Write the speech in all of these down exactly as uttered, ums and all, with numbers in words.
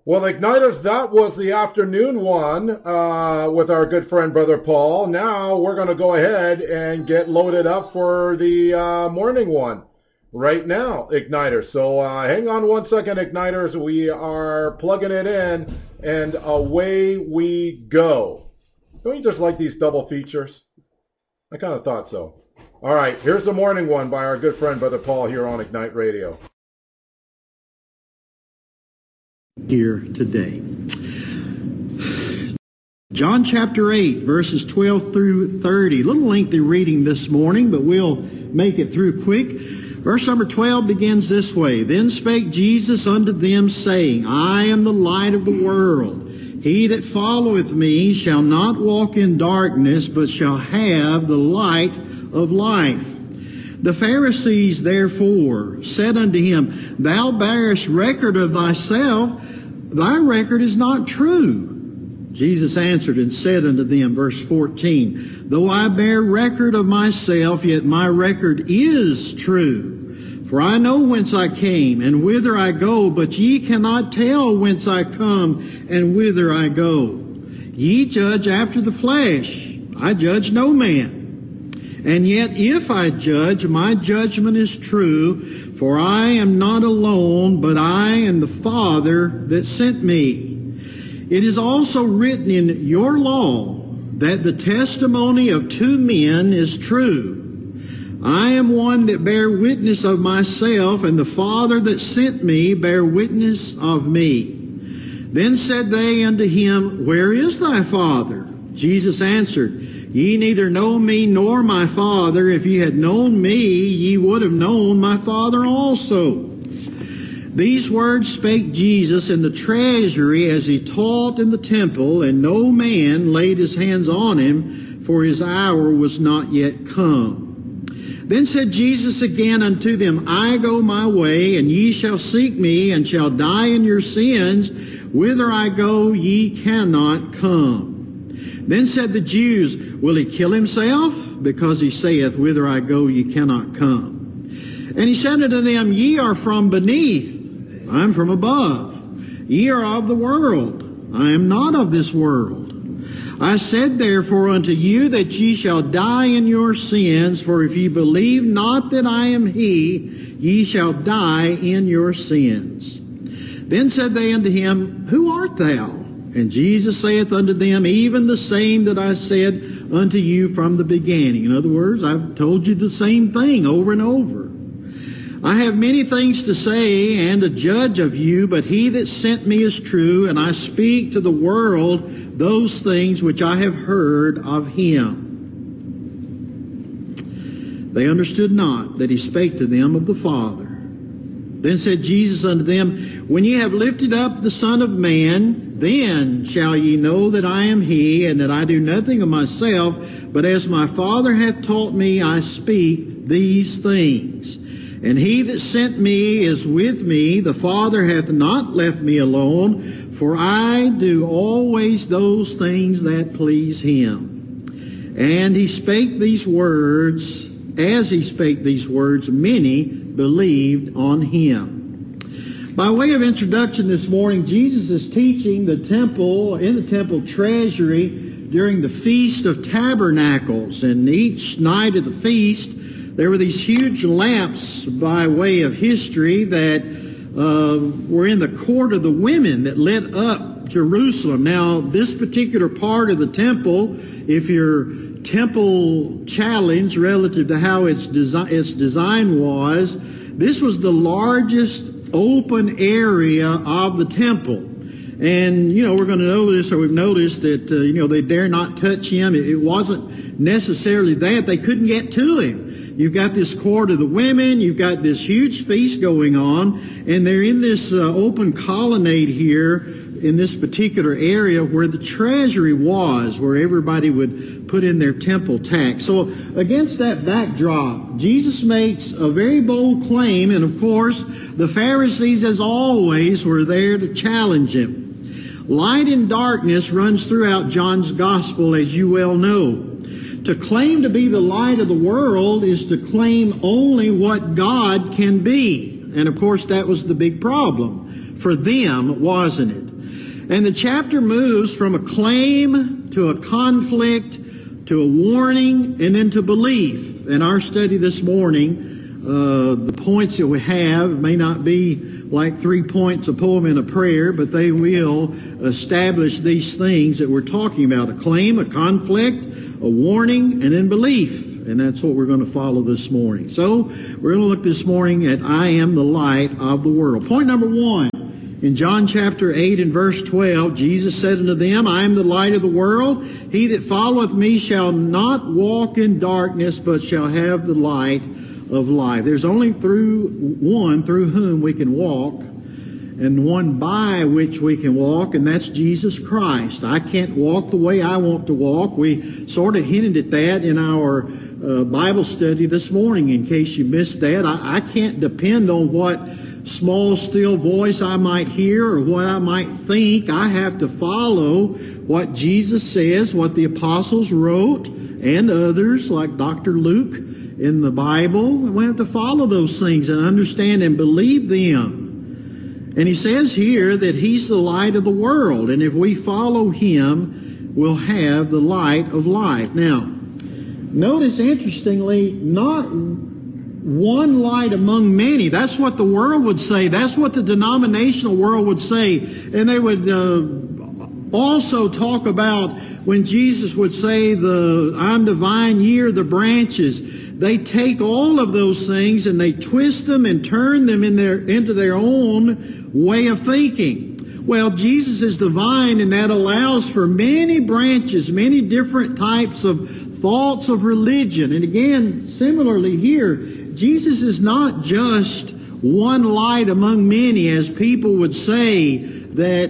Well, Igniters, that was the afternoon one uh, with our good friend, Brother Paul. Now we're going to go ahead and get loaded up for the uh, morning one right now, Igniters. So uh, hang on one second, Igniters. We are plugging it in, and away we go. Don't you just like these double features? I kind of thought so. All right, here's the morning one by our good friend, Brother Paul, here on Ignite Radio. Here today. John chapter eight, verses twelve through thirty. A little lengthy reading this morning, but we'll make it through quick. Verse number twelve begins this way. Then spake Jesus unto them, saying, I am the light of the world. He that followeth me shall not walk in darkness, but shall have the light of life. The Pharisees therefore said unto him, Thou bearest record of thyself, thy record is not true. Jesus answered and said unto them, verse fourteen, Though I bear record of myself, yet my record is true. For I know whence I came, and whither I go, but ye cannot tell whence I come, and whither I go. Ye judge after the flesh. I judge no man. And yet if I judge, my judgment is true, for I am not alone, but I and the Father that sent me. It is also written in your law that the testimony of two men is true. I am one that bear witness of myself, and the Father that sent me bear witness of me. Then said they unto him, Where is thy Father? Jesus answered, Ye neither know me nor my Father. If ye had known me, ye would have known my Father also. These words spake Jesus in the treasury as he taught in the temple, and no man laid his hands on him, for his hour was not yet come. Then said Jesus again unto them, I go my way, and ye shall seek me, and shall die in your sins. Whither I go, ye cannot come. Then said the Jews, Will he kill himself? Because he saith, Whither I go, ye cannot come. And he said unto them, Ye are from beneath, I am from above. Ye are of the world, I am not of this world. I said therefore unto you that ye shall die in your sins, for if ye believe not that I am he, ye shall die in your sins. Then said they unto him, Who art thou? And Jesus saith unto them, Even the same that I said unto you from the beginning. In other words, I've told you the same thing over and over. I have many things to say and to judge of you, but he that sent me is true, and I speak to the world those things which I have heard of him. They understood not that he spake to them of the Father. Then said Jesus unto them, When ye have lifted up the Son of Man, then shall ye know that I am he, and that I do nothing of myself, but as my Father hath taught me, I speak these things. And he that sent me is with me. The Father hath not left me alone, for I do always those things that please him. And he spake these words, as he spake these words, many believed on him. By way of introduction this morning, Jesus is teaching the temple, in the temple treasury, during the Feast of Tabernacles. And each night of the feast, there were these huge lamps by way of history that uh, were in the court of the women that lit up Jerusalem. Now, this particular part of the temple, if your temple challenge relative to how its, desi- its design was, this was the largest open area of the temple. And, you know, we're going to notice, or we've noticed that, uh, you know, they dare not touch him. It, it wasn't necessarily that. They couldn't get to him. You've got this court of the women, you've got this huge feast going on, and they're in this uh, open colonnade here in this particular area where the treasury was, where everybody would put in their temple tax. So against that backdrop, Jesus makes a very bold claim, and of course, the Pharisees, as always, were there to challenge him. Light and darkness runs throughout John's gospel, as you well know. To claim to be the light of the world is to claim only what God can be. And of course, that was the big problem for them, wasn't it? And the chapter moves from a claim to a conflict to a warning and then to belief. In our study this morning, uh, the points that we have may not be like three points, a poem and a prayer, but they will establish these things that we're talking about: a claim, a conflict, a warning, and then belief. And that's what we're going to follow this morning. So we're going to look this morning at I am the light of the world. Point number one. In John chapter eight and verse twelve, Jesus said unto them, I am the light of the world. He that followeth me shall not walk in darkness, but shall have the light of life. There's only through one through whom we can walk, and one by which we can walk, and that's Jesus Christ. I can't walk the way I want to walk. We sort of hinted at that in our uh, Bible study this morning, in case you missed that. I, I can't depend on what small, still voice I might hear or what I might think. I have to follow what Jesus says, what the apostles wrote, and others like Doctor Luke in the Bible. We have to follow those things and understand and believe them. And he says here that he's the light of the world, and if we follow him, we'll have the light of life. Now, notice interestingly, not one light among many. That's what the world would say. That's what the denominational world would say. And they would uh, also talk about when Jesus would say, "The I'm the vine, ye are the branches." They take all of those things and they twist them and turn them in their into their own way of thinking. Well, Jesus is the vine, and that allows for many branches, many different types of thoughts of religion. And again, similarly here, Jesus is not just one light among many, as people would say that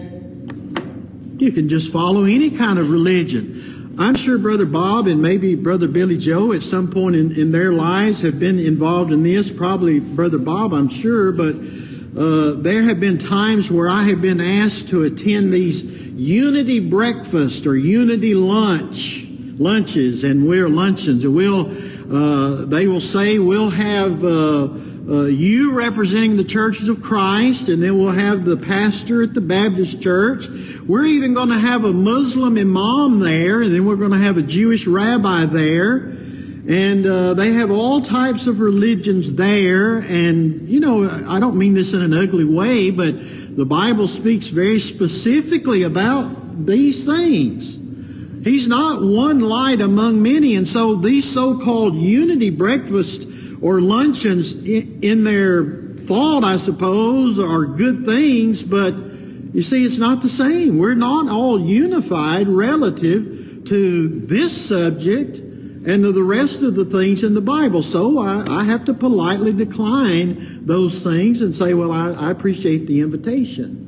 you can just follow any kind of religion. I'm sure Brother Bob and maybe Brother Billy Joe at some point in, in their lives have been involved in this. Probably Brother Bob, I'm sure, but uh, there have been times where I have been asked to attend these unity breakfast or unity lunch, lunches, and we're luncheons, and we'll Uh, they will say we'll have uh, uh, you representing the churches of Christ, and then we'll have the pastor at the Baptist church. We're even going to have a Muslim imam there, and then we're going to have a Jewish rabbi there. And uh, they have all types of religions there. And, you know, I don't mean this in an ugly way, but the Bible speaks very specifically about these things. He's not one light among many. And so these so-called unity breakfasts or luncheons in, in their thought, I suppose, are good things, but you see, it's not the same. We're not all unified relative to this subject and to the rest of the things in the Bible. So I, I have to politely decline those things and say, well, I, I appreciate the invitation.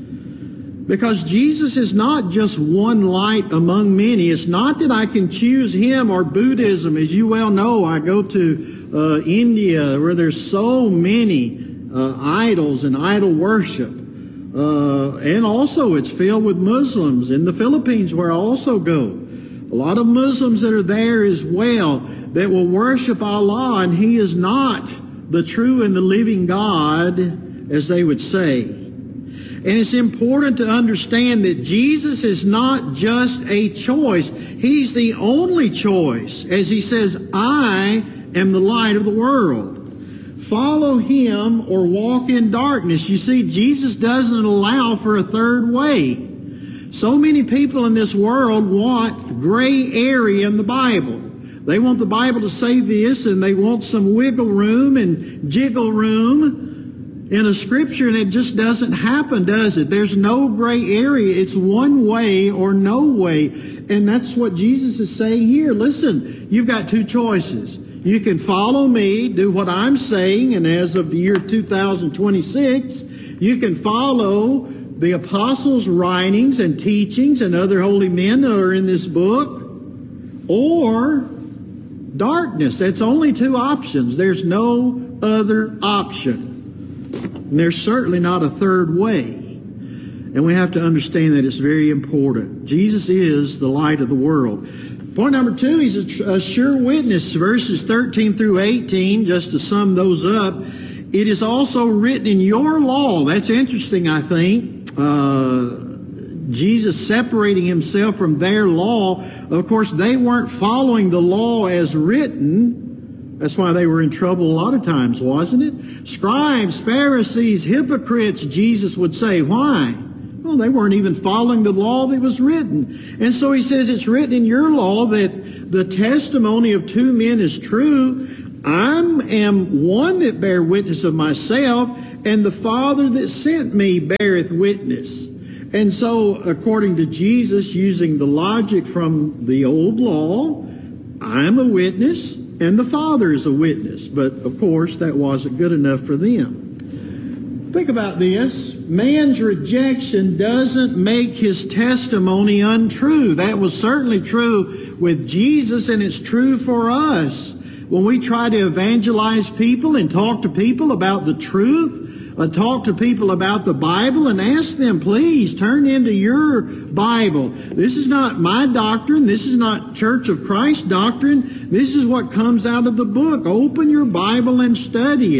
Because Jesus is not just one light among many. It's not that I can choose him or Buddhism. As you well know, I go to uh, India where there's so many uh, idols and idol worship. Uh, and also it's filled with Muslims. In the Philippines, where I also go, a lot of Muslims that are there as well that will worship Allah, and he is not the true and the living God, as they would say. And it's important to understand that Jesus is not just a choice. He's the only choice. As he says, I am the light of the world. Follow him or walk in darkness. You see, Jesus doesn't allow for a third way. So many people in this world want gray area in the Bible. They want the Bible to say this, and they want some wiggle room and jiggle room in a scripture, and it just doesn't happen, does it? There's no gray area. It's one way or no way. And that's what Jesus is saying here. Listen, you've got two choices. You can follow me, do what I'm saying, and as of the year two thousand twenty-six, you can follow the apostles' writings and teachings and other holy men that are in this book, or darkness. That's only two options. There's no other option. And there's certainly not a third way. And we have to understand that it's very important. Jesus is the light of the world. Point number two, he's a, a sure witness. Verses thirteen through eighteen, just to sum those up. It is also written in your law. That's interesting, I think. Uh, Jesus separating himself from their law. Of course, they weren't following the law as written. That's why they were in trouble a lot of times, wasn't it? Scribes, Pharisees, hypocrites, Jesus would say. Why? Well, they weren't even following the law that was written. And so he says, it's written in your law that the testimony of two men is true. I am one that bear witness of myself, and the Father that sent me beareth witness. And so, according to Jesus, using the logic from the old law, I'm a witness, and the Father is a witness. But, of course, that wasn't good enough for them. Think about this. Man's rejection doesn't make his testimony untrue. That was certainly true with Jesus, and it's true for us. When we try to evangelize people and talk to people about the truth, uh, talk to people about the Bible and ask them, please turn into your Bible. This is not my doctrine. This is not Church of Christ doctrine. This is what comes out of the book. Open your Bible and study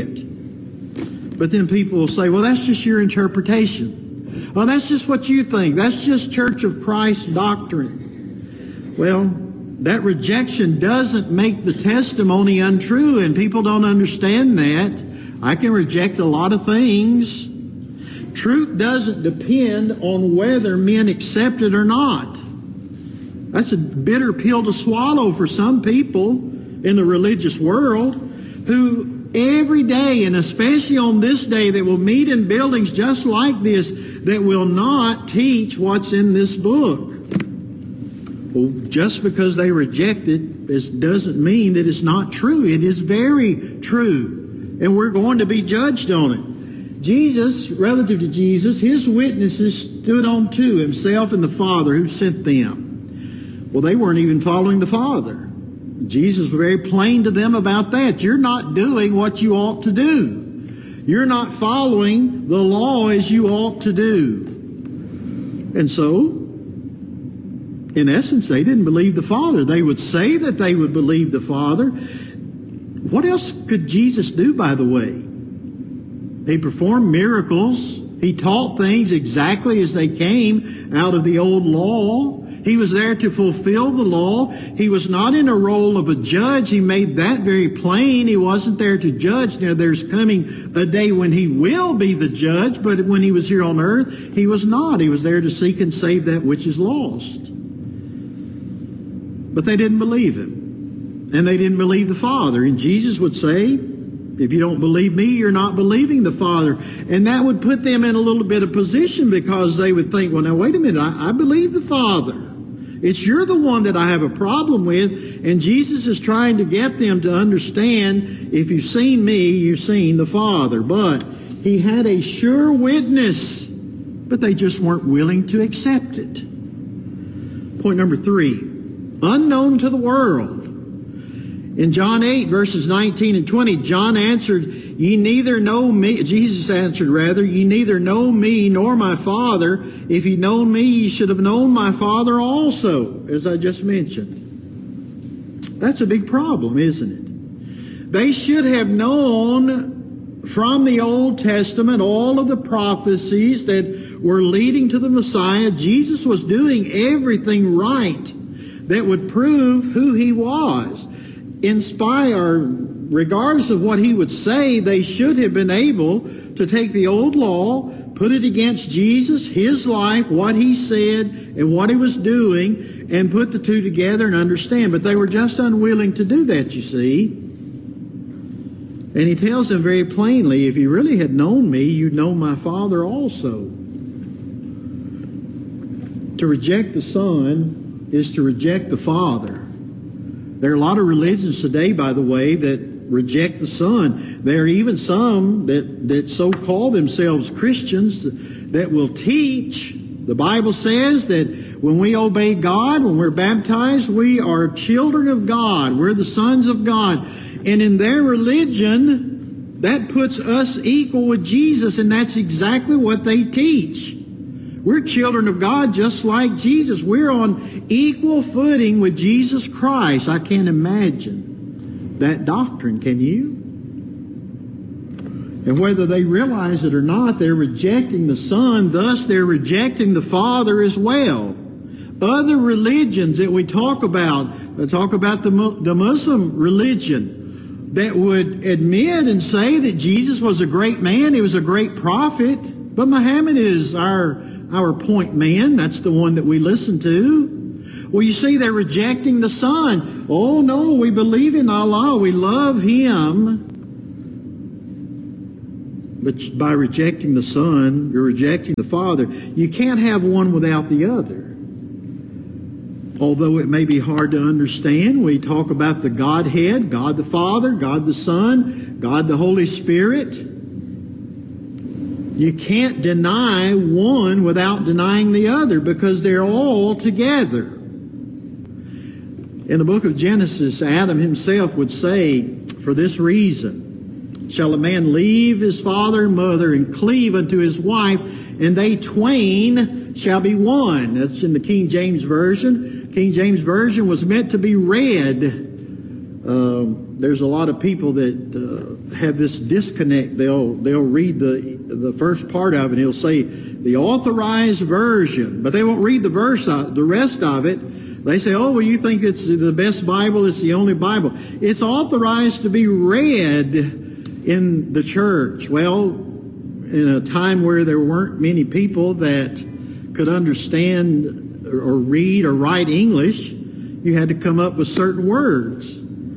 it. But then people will say, well, that's just your interpretation. Well, that's just what you think. That's just Church of Christ doctrine. Well, that rejection doesn't make the testimony untrue, and people don't understand that. I can reject a lot of things. Truth doesn't depend on whether men accept it or not. That's a bitter pill to swallow for some people in the religious world who every day, and especially on this day, that will meet in buildings just like this, that will not teach what's in this book. Well, just because they reject it, this doesn't mean that it's not true. It is very true. And we're going to be judged on it. Jesus, relative to Jesus, his witnesses stood on two, himself and the Father who sent them. Well, they weren't even following the Father. Jesus was very plain to them about that. You're not doing what you ought to do. You're not following the law as you ought to do. And so, in essence, they didn't believe the Father. They would say that they would believe the Father. What else could Jesus do, by the way? He performed miracles. He taught things exactly as they came out of the old law. He was there to fulfill the law. He was not in a role of a judge. He made that very plain. He wasn't there to judge. Now, there's coming a day when he will be the judge, but when he was here on earth, he was not. He was there to seek and save that which is lost. But they didn't believe him. And they didn't believe the Father. And Jesus would say, if you don't believe me, you're not believing the Father. And that would put them in a little bit of position, because they would think, well, now, wait a minute, I, I believe the Father. It's you're the one that I have a problem with. And Jesus is trying to get them to understand, if you've seen me, you've seen the Father. But he had a sure witness, but they just weren't willing to accept it. Point number three. Unknown to the world. In John eight, verses nineteen and twenty, John answered, Ye neither know me, Jesus answered rather, Ye neither know me nor my Father. If ye known me, ye should have known my Father also, as I just mentioned. That's a big problem, isn't it? They should have known from the Old Testament all of the prophecies that were leading to the Messiah. Jesus was doing everything right that would prove who he was. In spite, or regardless of what he would say, they should have been able to take the old law, put it against Jesus, his life, what he said, and what he was doing, and put the two together and understand. But they were just unwilling to do that, you see. And he tells them very plainly, if you really had known me, you'd know my Father also. To reject the Son is to reject the Father. There are a lot of religions today, by the way, that reject the Son. There are even some that, that so call themselves Christians that will teach. The Bible says that when we obey God, when we're baptized, we are children of God. We're the sons of God. And in their religion, that puts us equal with Jesus, and that's exactly what they teach. We're children of God just like Jesus. We're on equal footing with Jesus Christ. I can't imagine that doctrine, can you? And whether they realize it or not, they're rejecting the Son, thus they're rejecting the Father as well. Other religions that we talk about, we talk about the, the Muslim religion, that would admit and say that Jesus was a great man, he was a great prophet, but Muhammad is our, our point man. That's the one that we listen to. Well, you see, they're rejecting the Son. Oh, no, we believe in Allah, we love him. But by rejecting the Son, you're rejecting the Father. You can't have one without the other. Although it may be hard to understand, we talk about the Godhead, God the Father, God the Son, God the Holy Spirit. You can't deny one without denying the other because they're all together. In the book of Genesis, Adam himself would say, for this reason, shall a man leave his father and mother and cleave unto his wife, and they twain shall be one. That's in the King James Version. King James Version was meant to be read. Um, there's a lot of people that uh, have this disconnect. They'll they'll read the the first part of it. He'll say the Authorized Version, but they won't read the verse, uh, the rest of it. They say, oh, well, you think it's the best Bible, it's the only Bible. It's authorized to be read in the church. Well, in a time where there weren't many people that could understand or read or write English, you had to come up with certain words.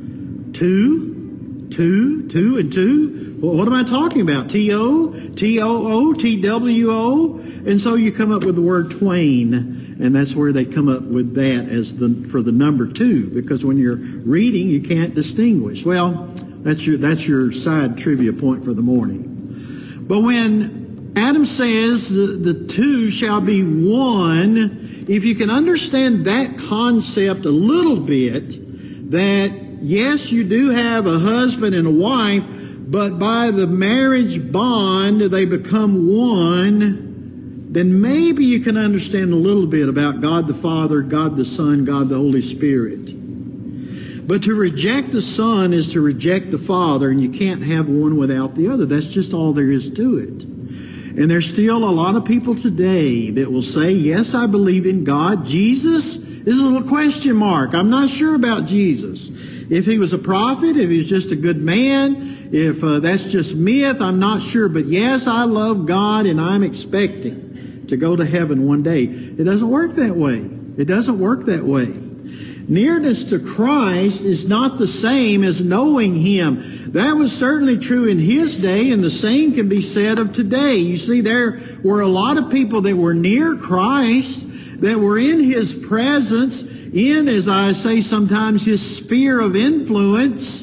Two, two, two, and two. Well, what am I talking about? T O, T O O, T W O. And so you come up with the word twain. And that's where they come up with that as the for the number two, because when you're reading, you can't distinguish. Well, that's your that's your side trivia point for the morning. But when Adam says the, the two shall be one, if you can understand that concept a little bit, that yes, you do have a husband and a wife, but by the marriage bond they become one, then maybe you can understand a little bit about God the Father, God the Son, God the Holy Spirit. But to reject the Son is to reject the Father, and you can't have one without the other. That's just all there is to it. And there's still a lot of people today that will say, yes, I believe in God. Jesus is a little question mark. I'm not sure about Jesus. If he was a prophet, if he was just a good man, if uh, that's just myth, I'm not sure. But yes, I love God, and I'm expecting to go to heaven one day. It doesn't work that way. It doesn't work that way. Nearness to Christ is not the same as knowing him. That was certainly true in his day, and the same can be said of today. You see, there were a lot of people that were near Christ, that were in his presence, in, as I say sometimes, his sphere of influence,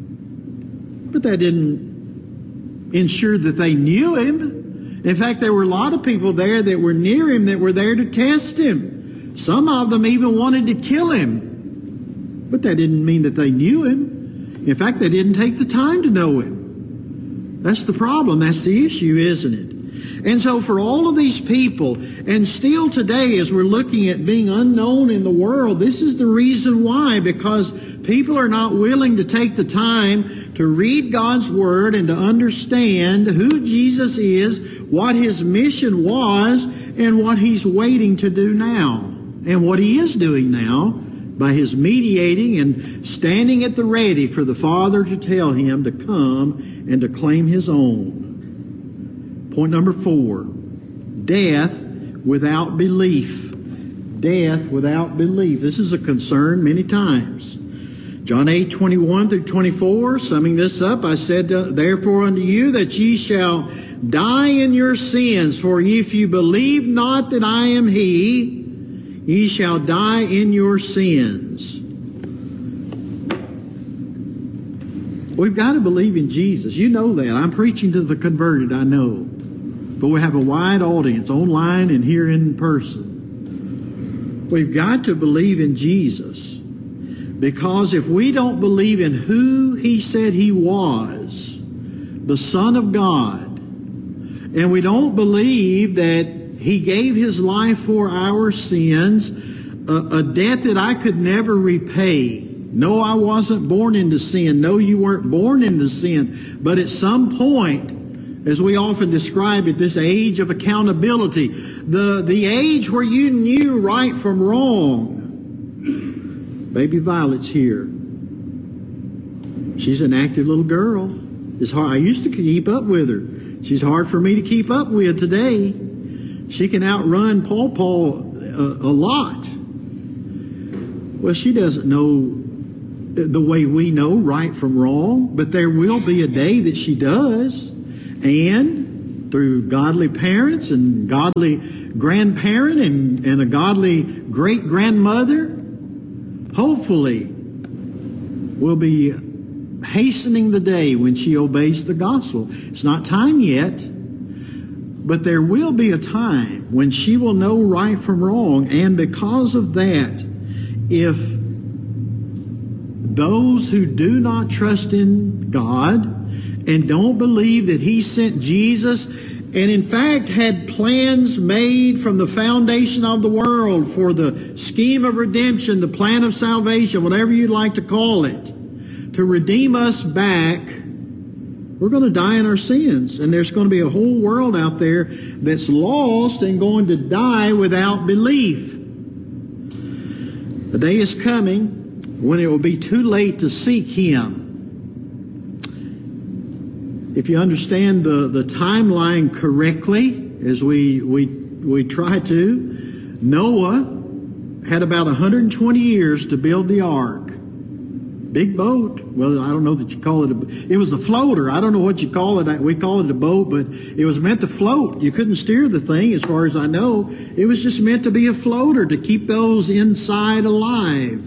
but that didn't ensure that they knew him. In fact, there were a lot of people there that were near him that were there to test him. Some of them even wanted to kill him. But that didn't mean that they knew him. In fact, they didn't take the time to know him. That's the problem. That's the issue, isn't it? And so for all of these people, and still today as we're looking at being unknown in the world, this is the reason why, because people are not willing to take the time to read God's Word and to understand who Jesus is, what his mission was, and what he's waiting to do now, and what he is doing now by his mediating and standing at the ready for the Father to tell him to come and to claim his own. Point number four, death without belief. Death without belief. This is a concern many times. John eight, twenty-one through twenty-four, summing this up, I said, uh, therefore unto you that ye shall die in your sins, for if you believe not that I am he, ye shall die in your sins. We've got to believe in Jesus. You know that. I'm preaching to the converted, I know. But we have a wide audience online and here in person. We've got to believe in Jesus. Because if we don't believe in who he said he was, the Son of God, and we don't believe that he gave his life for our sins, a, a debt that I could never repay. No, I wasn't born into sin. No, you weren't born into sin. But at some point, As we often describe it, this age of accountability, the, the age where you knew right from wrong. Baby Violet's here. She's an active little girl. It's hard. I used to keep up with her. She's hard for me to keep up with today. She can outrun Paw Paw a, a lot. Well, she doesn't know the way we know right from wrong, but there will be a day that she does. And through godly parents and godly grandparent and, and a godly great-grandmother, hopefully we'll be hastening the day when she obeys the gospel. It's not time yet, but there will be a time when she will know right from wrong. And because of that, if those who do not trust in God and don't believe that he sent Jesus, and in fact had plans made from the foundation of the world for the scheme of redemption, the plan of salvation, whatever you'd like to call it, to redeem us back, we're going to die in our sins. And there's going to be a whole world out there that's lost and going to die without belief. The day is coming when it will be too late to seek him. If you understand the, the timeline correctly, as we, we, we try to, Noah had about one hundred twenty years to build the ark. Big boat. Well, I don't know that you call it a... It was a floater. I don't know what you call it. We call it a boat, but it was meant to float. You couldn't steer the thing, as far as I know. It was just meant to be a floater, to keep those inside alive.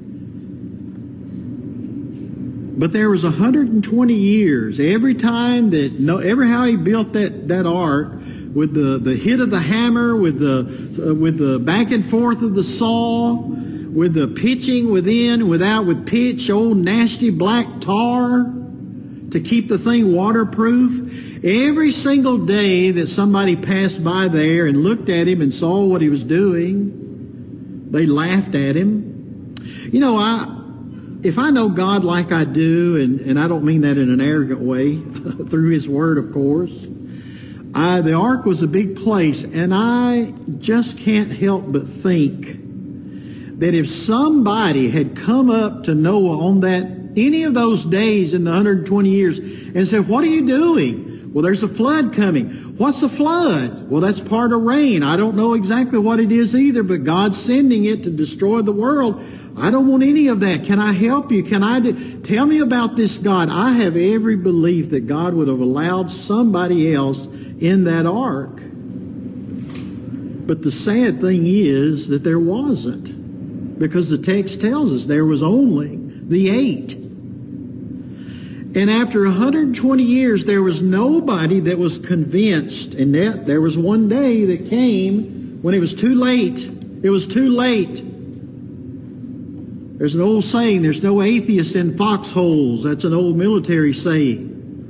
But there was one hundred twenty years. Every time that... No, every how he built that, that ark, with the, the hit of the hammer, with the, uh, with the back and forth of the saw, with the pitching within, without, with pitch, old nasty black tar to keep the thing waterproof. Every single day that somebody passed by there and looked at him and saw what he was doing, they laughed at him. You know, I if I know God like I do, and, and I don't mean that in an arrogant way, through his word, of course, I, the ark was a big place, and I just can't help but think that if somebody had come up to Noah on that, any of those days in the one hundred twenty years and said, "What are you doing?" "Well, there's a flood coming." "What's a flood?" "Well, that's part of rain." "I don't know exactly what it is either, but God's sending it to destroy the world." "I don't want any of that. Can I help you? Can I do? Tell me about this God." I have every belief that God would have allowed somebody else in that ark. But the sad thing is that there wasn't. Because the text tells us there was only the eight. And after one hundred twenty years, there was nobody that was convinced. And that there was one day that came when it was too late. It was too late. There's an old saying, there's no atheist in foxholes. That's an old military saying.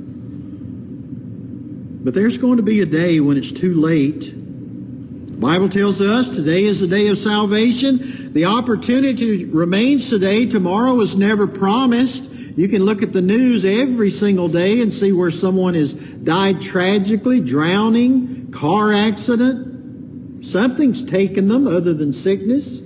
But there's going to be a day when it's too late. The Bible tells us today is the day of salvation. The opportunity remains today. Tomorrow is never promised. You can look at the news every single day and see where someone has died tragically, drowning, car accident. Something's taken them other than sickness.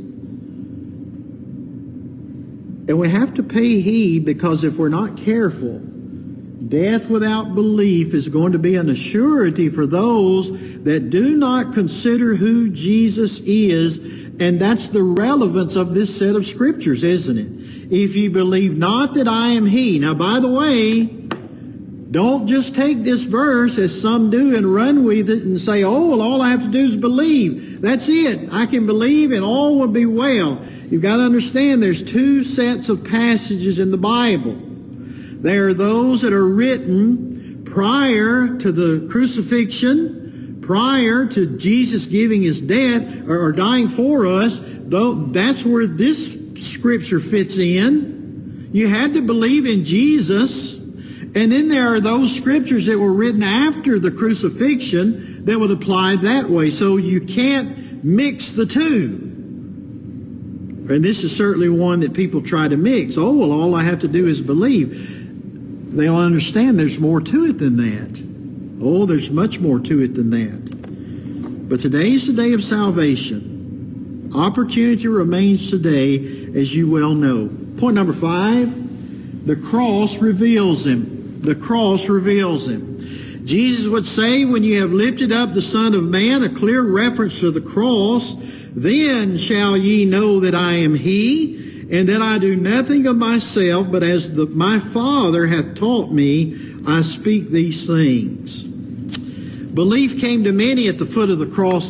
And we have to pay heed, because if we're not careful, death without belief is going to be an assurity for those that do not consider who Jesus is. And that's the relevance of this set of scriptures, isn't it? If you believe not that I am he. Now, by the way, don't just take this verse, as some do, and run with it and say, "Oh, well, all I have to do is believe. That's it. I can believe and all will be well." You've got to understand there's two sets of passages in the Bible. There are those that are written prior to the crucifixion, prior to Jesus giving his death or dying for us. Though that's where this scripture fits in. You had to believe in Jesus. And then there are those scriptures that were written after the crucifixion that would apply that way. So you can't mix the two. And this is certainly one that people try to mix. "Oh, well, all I have to do is believe." They don't understand there's more to it than that. Oh, there's much more to it than that. But today is the day of salvation. Opportunity remains today, as you well know. Point number five, the cross reveals him. The cross reveals him. Jesus would say, when you have lifted up the Son of Man, a clear reference to the cross, then shall ye know that I am he, and that I do nothing of myself, but as the, my Father hath taught me, I speak these things. Belief came to many at the foot of the cross